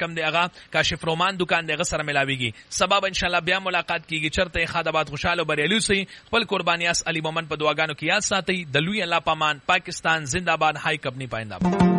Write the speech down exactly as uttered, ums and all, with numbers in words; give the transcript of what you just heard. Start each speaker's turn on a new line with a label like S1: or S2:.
S1: کم دی هغه کاشف رومان دکان دی هغه سره ملاويږي. سبب ان شاء الله بیا ملاقات کیږي. چرته خادبات خوشاله بریالي سي. خپل قربانیاس علي مومن په دعاګانو کې یاد ساتي. د لوی الله پامان. پاکستان زندہ باد. هاي کبنی پاینده.